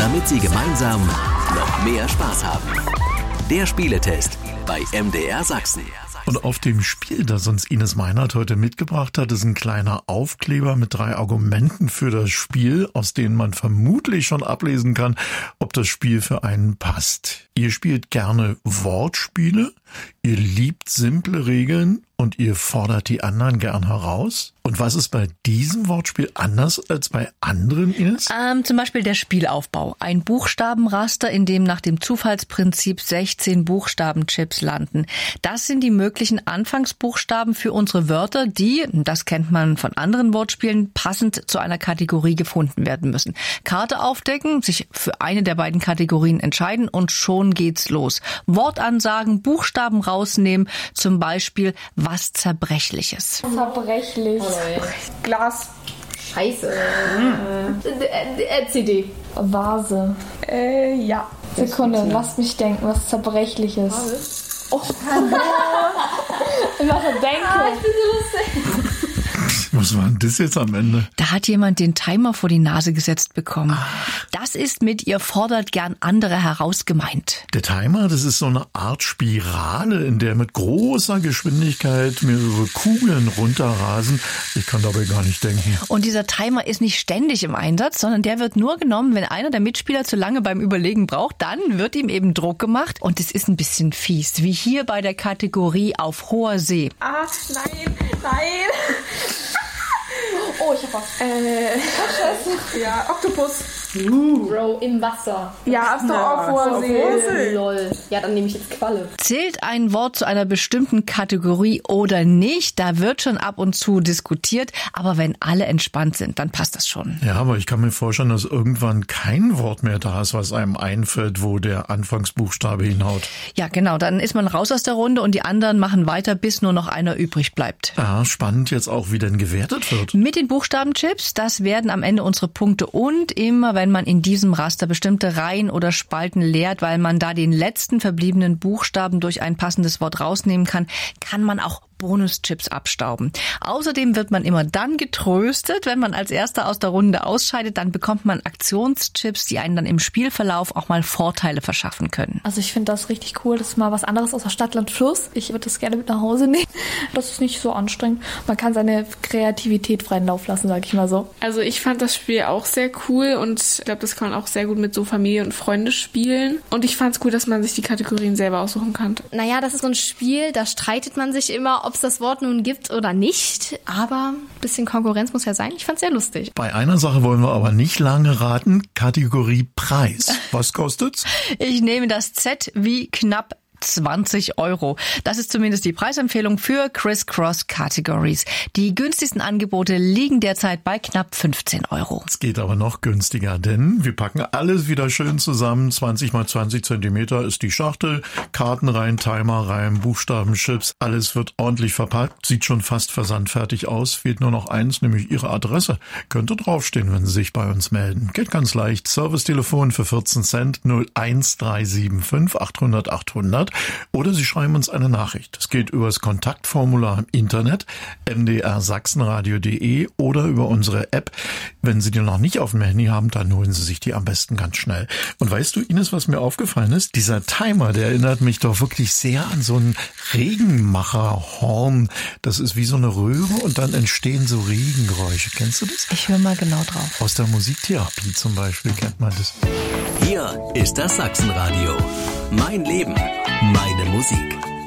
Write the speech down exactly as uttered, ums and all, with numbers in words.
damit Sie gemeinsam noch mehr Spaß haben. Der Spieletest bei M D R Sachsen. Und auf dem Spiel, das uns Ines Meinert heute mitgebracht hat, ist ein kleiner Aufkleber mit drei Argumenten für das Spiel, aus denen man vermutlich schon ablesen kann, ob das Spiel für einen passt. Ihr spielt gerne Wortspiele, ihr liebt simple Regeln und ihr fordert die anderen gern heraus. Und was ist bei diesem Wortspiel anders als bei anderen, Ines? Ähm, zum Beispiel der Spielaufbau. Ein Buchstabenraster, in dem nach dem Zufallsprinzip sechzehn Buchstabenchips landen. Das sind die möglichen Anfangsbuchstaben für unsere Wörter, die, das kennt man von anderen Wortspielen, passend zu einer Kategorie gefunden werden müssen. Karte aufdecken, sich für eine der beiden Kategorien entscheiden und schon geht's los. Wortansagen, Buchstaben rausnehmen, zum Beispiel was Zerbrechliches. Zerbrechlich. Glas. Scheiße. Äh, C D. Vase. Äh, ja. Sekunde, lasst mich denken, was Zerbrechliches. Vase. Oh, hallo. Was ich denke. Ah, ich bin so lustig. Was war denn das jetzt am Ende? Da hat jemand den Timer vor die Nase gesetzt bekommen. Das ist mit ihr fordert gern andere heraus gemeint. Der Timer, das ist so eine Art Spirale, in der mit großer Geschwindigkeit mehrere Kugeln runterrasen. Ich kann dabei gar nicht denken. Und dieser Timer ist nicht ständig im Einsatz, sondern der wird nur genommen, wenn einer der Mitspieler zu lange beim Überlegen braucht. Dann wird ihm eben Druck gemacht. Und es ist ein bisschen fies, wie hier bei der Kategorie auf hoher See. Ah, nein, nein. Oh, ich hab was. Äh, Scheiße. Ja, Oktopus. Uh. Bro, im Wasser. Ja, hast du auch vor See. Lol. Ja, dann nehme ich jetzt Qualle. Zählt ein Wort zu einer bestimmten Kategorie oder nicht? Da wird schon ab und zu diskutiert. Aber wenn alle entspannt sind, dann passt das schon. Ja, aber ich kann mir vorstellen, dass irgendwann kein Wort mehr da ist, was einem einfällt, wo der Anfangsbuchstabe hinhaut. Ja, genau. Dann ist man raus aus der Runde und die anderen machen weiter, bis nur noch einer übrig bleibt. Ja, spannend jetzt auch, wie denn gewertet wird. Mit den Buchstabenchips, das werden am Ende unsere Punkte. Und immer, wenn man in diesem Raster bestimmte Reihen oder Spalten leert, weil man da den letzten verbliebenen Buchstaben durch ein passendes Wort rausnehmen kann, kann man auch Bonuschips abstauben. Außerdem wird man immer dann getröstet, wenn man als Erster aus der Runde ausscheidet, dann bekommt man Aktionschips, die einen dann im Spielverlauf auch mal Vorteile verschaffen können. Also ich finde das richtig cool, das ist mal was anderes außer Stadt, Land, Fluss. Ich würde das gerne mit nach Hause nehmen. Das ist nicht so anstrengend. Man kann seine Kreativität freien Lauf lassen, sag ich mal so. Also ich fand das Spiel auch sehr cool und ich glaube, das kann man auch sehr gut mit so Familie und Freunde spielen. Und ich fand es cool, dass man sich die Kategorien selber aussuchen kann. Naja, das ist so ein Spiel, da streitet man sich immer, ob es das Wort nun gibt oder nicht. Aber ein bisschen Konkurrenz muss ja sein. Ich fand's sehr lustig. Bei einer Sache wollen wir aber nicht lange raten. Kategorie Preis. Was kostet's? Ich nehme das Z wie knapp zwanzig Euro. Das ist zumindest die Preisempfehlung für Criss-Cross Categories. Die günstigsten Angebote liegen derzeit bei knapp fünfzehn Euro. Es geht aber noch günstiger, denn wir packen alles wieder schön zusammen. zwanzig mal zwanzig Zentimeter ist die Schachtel. Karten rein, Timer rein, Buchstabenchips. Alles wird ordentlich verpackt. Sieht schon fast versandfertig aus. Fehlt nur noch eins, nämlich Ihre Adresse. Könnte draufstehen, wenn Sie sich bei uns melden. Geht ganz leicht. Servicetelefon für vierzehn Cent null eins drei sieben fünf achthundert achthundert. Oder Sie schreiben uns eine Nachricht. Es geht über das Kontaktformular im Internet, m d r sachsenradio punkt de oder über unsere App. Wenn Sie die noch nicht auf dem Handy haben, dann holen Sie sich die am besten ganz schnell. Und weißt du, Ines, was mir aufgefallen ist? Dieser Timer, der erinnert mich doch wirklich sehr an so ein Regenmacherhorn. Das ist wie so eine Röhre und dann entstehen so Regengeräusche. Kennst du das? Ich höre mal genau drauf. Aus der Musiktherapie zum Beispiel kennt man das. Hier ist das Sachsenradio. Mein Leben, meine Musik.